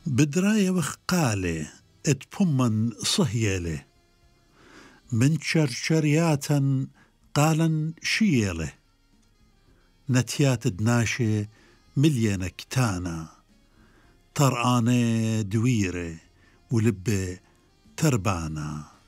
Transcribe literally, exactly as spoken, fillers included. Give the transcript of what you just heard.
بدراية وخقالة اتبمن صهيلة من شرشرياتا قالا شيلة نتيات دناشة مليانة كتانا طرقانة دويرة ولبة تربانا.